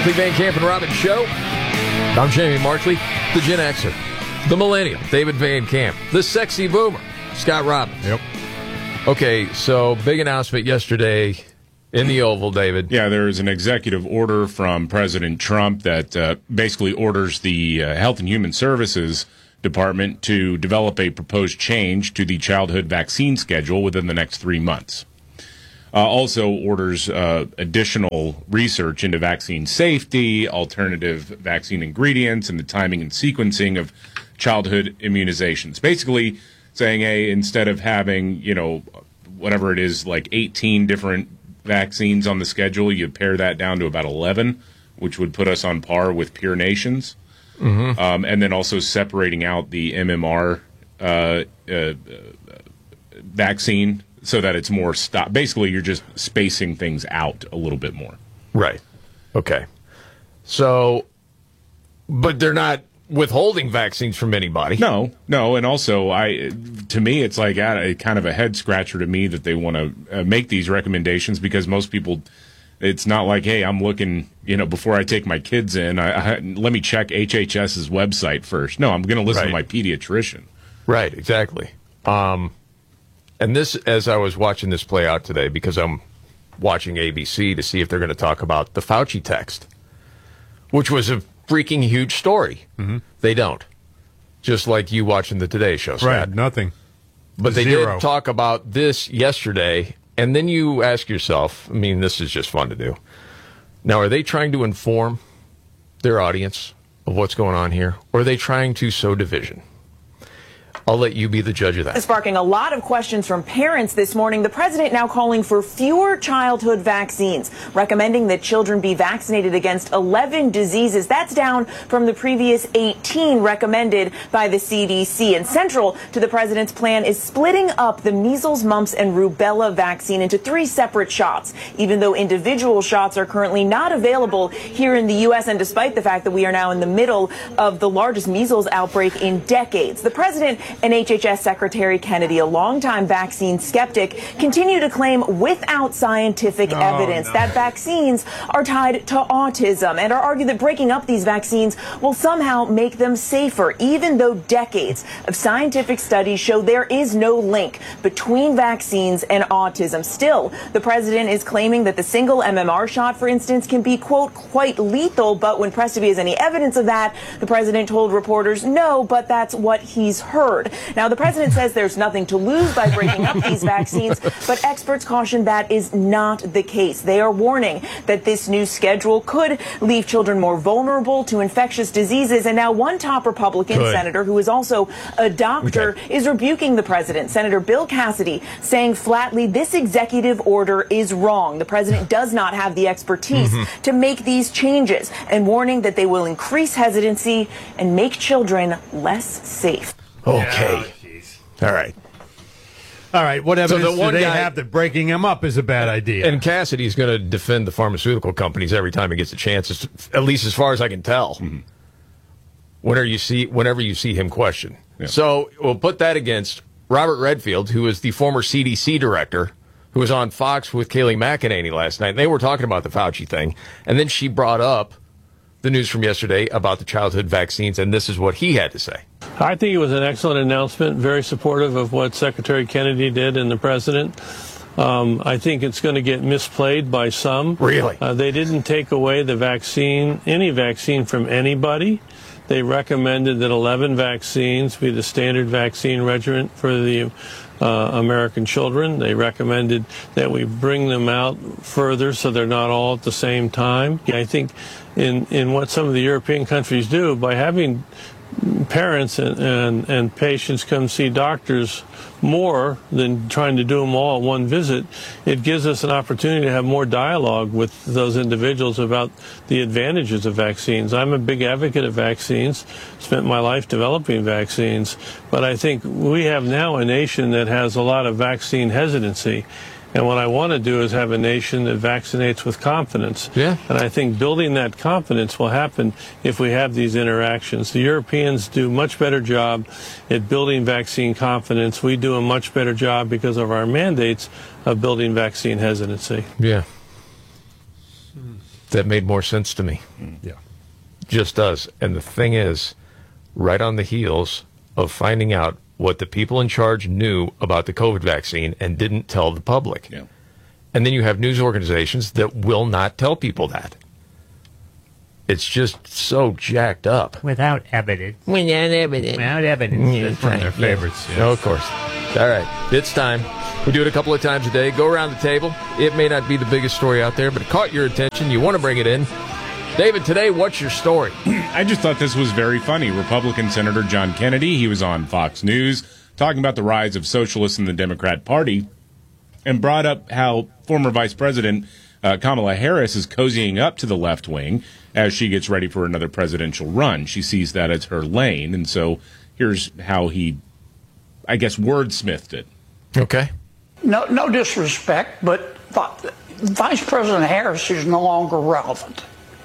Markley, Van Camp, and Robbins Show. I'm Jamie Markley, the Gen Xer, the Millennial, David Van Camp, the Sexy Boomer, Scott Robbins. Yep. Okay, so big announcement yesterday in the Oval, David. Yeah, there's an executive order from President Trump that basically orders the Health and Human Services Department to develop a proposed change to the childhood vaccine schedule within the next 3 months. Also orders additional research into vaccine safety, alternative vaccine ingredients, and the timing and sequencing of childhood immunizations. Basically saying, hey, instead of having, whatever it is, like 18 different vaccines on the schedule, you pare that down to about 11, which would put us on par with peer nations. Mm-hmm. And then also separating out the MMR vaccine so that it's more basically, you're just spacing things out a little bit more. Right. Okay. So, but they're not withholding vaccines from anybody. No. And also, to me, it's like kind of a head scratcher to me that they want to make these recommendations, because most people, it's not like, hey, I'm looking, before I take my kids in, let me check HHS's website first. No, I'm going to listen to my pediatrician. Right, exactly. And this, as I was watching this play out today, because I'm watching ABC to see if they're going to talk about the Fauci text, which was a freaking huge story. Mm-hmm. They don't. Just like you watching the Today Show, Scott. Right, nothing. But they did talk about this yesterday, and then you ask yourself, this is just fun to do. Now, are they trying to inform their audience of what's going on here, or are they trying to sow division? I'll let you be the judge of that. Sparking a lot of questions from parents this morning. The president now calling for fewer childhood vaccines, recommending that children be vaccinated against 11 diseases. That's down from the previous 18 recommended by the CDC. And central to the president's plan is splitting up the measles, mumps, and rubella vaccine into 3 separate shots, even though individual shots are currently not available here in the U.S. and despite the fact that we are now in the middle of the largest measles outbreak in decades. The president and HHS Secretary Kennedy, a longtime vaccine skeptic, continue to claim without scientific evidence that vaccines are tied to autism and are arguing that breaking up these vaccines will somehow make them safer, even though decades of scientific studies show there is no link between vaccines and autism. Still, the president is claiming that the single MMR shot, for instance, can be, quote, quite lethal, but when pressed if he has any evidence of that, the president told reporters no, but that's what he's heard. Now, the president says there's nothing to lose by breaking up these vaccines, but experts caution that is not the case. They are warning that this new schedule could leave children more vulnerable to infectious diseases. And now one top Republican senator, who is also a doctor, is rebuking the president. Senator Bill Cassidy saying flatly this executive order is wrong. The president does not have the expertise to make these changes, and warning that they will increase hesitancy and make children less safe. Okay. All right. What evidence do they have that breaking them up is a bad idea? And Cassidy's going to defend the pharmaceutical companies every time he gets a chance, at least as far as I can tell. Mm-hmm. Whenever you see him question. Yeah. So we'll put that against Robert Redfield, who is the former CDC director, who was on Fox with Kayleigh McEnany last night. And they were talking about the Fauci thing. And then she brought up the news from yesterday about the childhood vaccines, and this is what he had to say. I think it was an excellent announcement, very supportive of what Secretary Kennedy did and the president. I think it's going to get misplayed by some. Really? They didn't take away any vaccine from anybody. They recommended that 11 vaccines be the standard vaccine regimen for the American children. They recommended that we bring them out further so they're not all at the same time. I think in what some of the European countries do, by having parents and patients come see doctors more than trying to do them all at one visit, it gives us an opportunity to have more dialogue with those individuals about the advantages of vaccines. I'm a big advocate of vaccines, spent my life developing vaccines, but I think we have now a nation that has a lot of vaccine hesitancy. And what I want to do is have a nation that vaccinates with confidence. Yeah. And I think building that confidence will happen if we have these interactions. The Europeans do a much better job at building vaccine confidence. We do a much better job because of our mandates of building vaccine hesitancy. Yeah. that made more sense to me. Yeah. Just does. And the thing is, right on the heels of finding out what the people in charge knew about the COVID vaccine and didn't tell the public. Yeah. And then you have news organizations that will not tell people that. It's just so jacked up. Without evidence. Without evidence. Without evidence. That's one of their favorites. Yeah. Oh, of course. All right. It's time. We do it a couple of times a day. Go around the table. It may not be the biggest story out there, but it caught your attention. You want to bring it in. David, today, what's your story? I just thought this was very funny. Republican Senator John Kennedy, he was on Fox News talking about the rise of socialists in the Democrat Party and brought up how former Vice President Kamala Harris is cozying up to the left wing as she gets ready for another presidential run. She sees that as her lane, and so here's how he, I guess, wordsmithed it. Okay. No disrespect, but Vice President Harris is no longer relevant.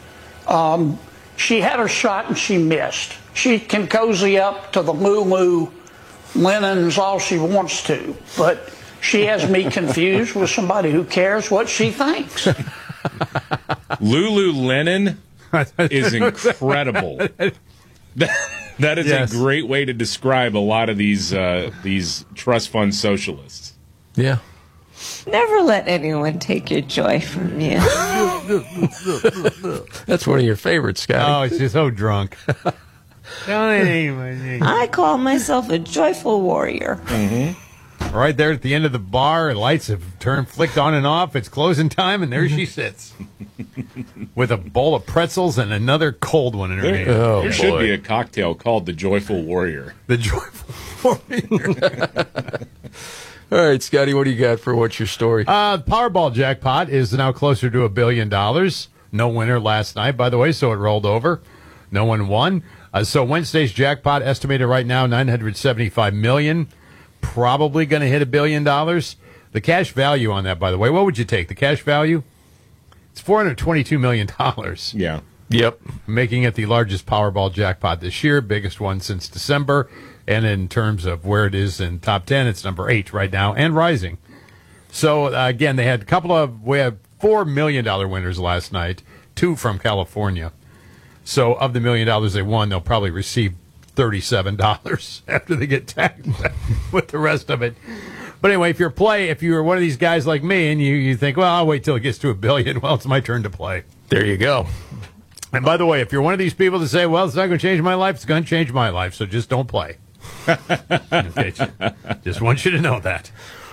She had her shot and she missed. She can cozy up to the Lulu linens all she wants to, but she has me confused with somebody who cares what she thinks. Lululemon is incredible. That is a great way to describe a lot of these trust fund socialists. Yeah. Never let anyone take your joy from you. That's one of your favorites, Scotty. Oh, she's so drunk. I call myself a joyful warrior. Mm-hmm. Right there at the end of the bar, lights have flicked on and off. It's closing time, and there she sits with a bowl of pretzels and another cold one in her hand. Oh, there should be a cocktail called the Joyful Warrior. The Joyful Warrior. All right, Scotty, what do you got for what's your story? Powerball jackpot is now closer to $1 billion. No winner last night, by the way, so it rolled over. No one won. So Wednesday's jackpot estimated right now $975 million. Probably going to hit $1 billion. The cash value on that, by the way, what would you take? The cash value? It's $422 million. Yeah. Yep. Making it the largest Powerball jackpot this year, biggest one since December. And in terms of where it is in top 10, it's number 8 right now and rising. So, again, we had $4 million winners last night, 2 from California. So of the $1 million they won, they'll probably receive $37 after they get taxed with the rest of it. But anyway, if you're one of these guys like me and you think, well, I'll wait till it gets to $1 billion, well, it's my turn to play. There you go. And by the way, if you're one of these people that say, well, it's not going to change my life, it's going to change my life, so just don't play. Okay, just want you to know that.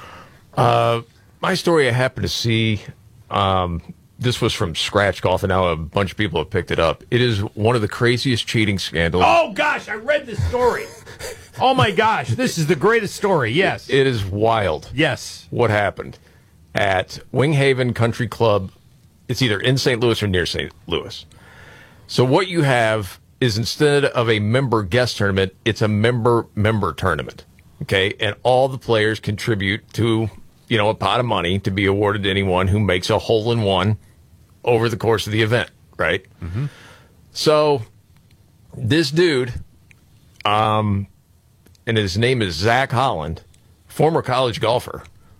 My story I happened to see, this was from Scratch Golf, and now a bunch of people have picked it up. It is one of the craziest cheating scandals. Oh, gosh, I read this story. Oh, my gosh, this is the greatest story, yes. It is wild. Yes. What happened at Winghaven Country Club. It's either in St. Louis or near St. Louis. So what you have is instead of a member-guest tournament, it's a member-member tournament, okay? And all the players contribute to, a pot of money to be awarded to anyone who makes a hole-in-one over the course of the event, right? Mm-hmm. So this dude, and his name is Zach Holland, former college golfer,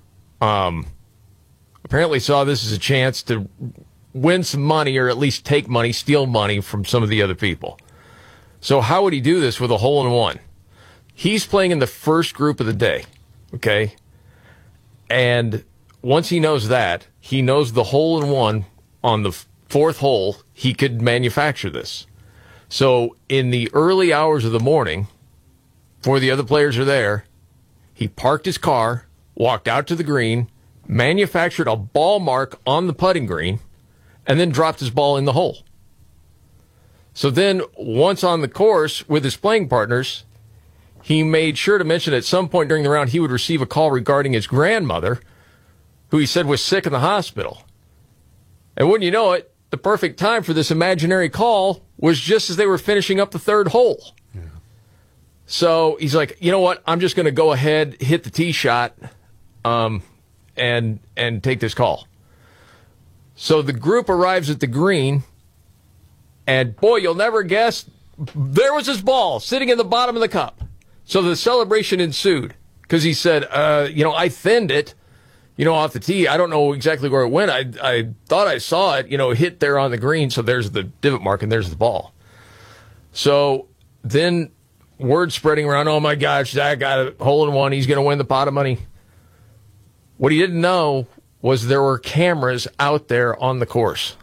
apparently saw this as a chance to win some money or at least take money, steal money from some of the other people. So how would he do this with a hole-in-one? He's playing in the first group of the day, okay? And once he knows that, he knows the hole-in-one on the fourth hole, he could manufacture this. So in the early hours of the morning, before the other players are there, he parked his car, walked out to the green, manufactured a ball mark on the putting green, and then dropped his ball in the hole. So then, once on the course with his playing partners, he made sure to mention at some point during the round he would receive a call regarding his grandmother, who he said was sick in the hospital. And wouldn't you know it, the perfect time for this imaginary call was just as they were finishing up the third hole. Yeah. So he's like, you know what, I'm just going to go ahead, hit the tee shot, and take this call. So the group arrives at the green, and boy, you'll never guess, there was his ball sitting in the bottom of the cup. So the celebration ensued because he said, I thinned it, off the tee. I don't know exactly where it went. I thought I saw it, hit there on the green. So there's the divot mark and there's the ball. So then word spreading around, oh my gosh, Zach got a hole in one. He's going to win the pot of money. What he didn't know was there were cameras out there on the course.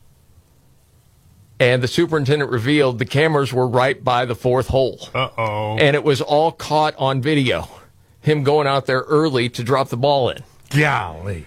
And the superintendent revealed the cameras were right by the fourth hole. Uh-oh. And it was all caught on video. Him going out there early to drop the ball in. Golly.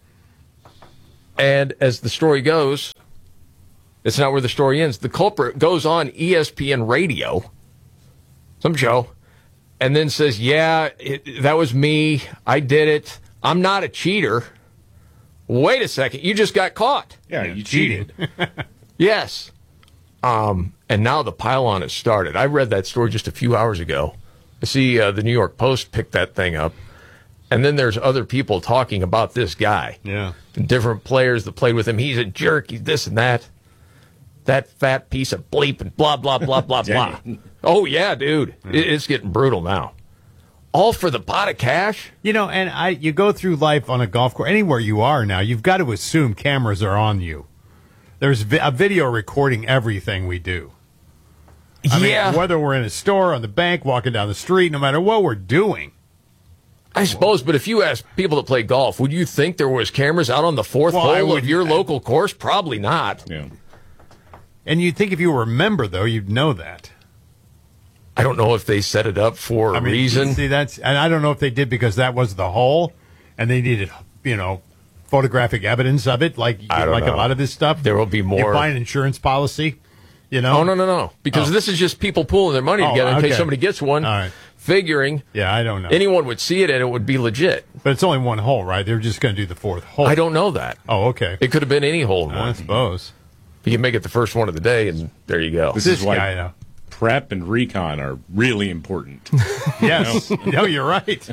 And as the story goes, it's not where the story ends. The culprit goes on ESPN radio, some show, and then says, that was me. I did it. I'm not a cheater. Wait a second. You just got caught. Yeah, you cheated. Yes. And now the pile-on has started. I read that story just a few hours ago. I see the New York Post picked that thing up. And then there's other people talking about this guy. Yeah. Different players that played with him. He's a jerk. He's this and that. That fat piece of bleep and blah, blah, blah, blah, blah. Oh, yeah, dude. It's getting brutal now. All for the pot of cash? And you go through life on a golf course, anywhere you are now, you've got to assume cameras are on you. There's a video recording everything we do. I mean, whether we're in a store, on the bank, walking down the street, no matter what we're doing. I suppose, but if you ask people that play golf, would you think there was cameras out on the fourth hole of your local course? Probably not. Yeah. And you'd think if you were a member, though, you'd know that. I don't know if they set it up for a reason. See, and I don't know if they did because that was the hole, and they needed, photographic evidence of it, like a lot of this stuff. There will be more. You buy an insurance policy, Oh, no. Because this is just people pooling their money together in case somebody gets one. All right. Figuring. Yeah, I don't know. Anyone would see it and it would be legit. But it's only one hole, right? They're just going to do the fourth hole. I don't know that. Oh, okay. It could have been any hole in one. I suppose. You can make it the first one of the day, and there you go. This is why prep and recon are really important. Yes. No, you're right.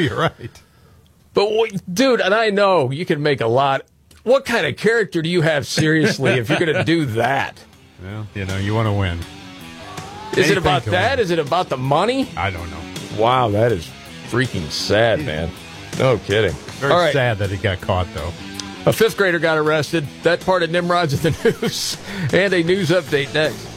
But, dude, and I know you can make a lot. What kind of character do you have, seriously, if you're going to do that? Well, you want to win. Is it about that? Is it about the money? I don't know. Wow, that is freaking sad, man. No kidding. Very sad that he got caught, though. A fifth grader got arrested. That part of Nimrod's in the news. And a news update next.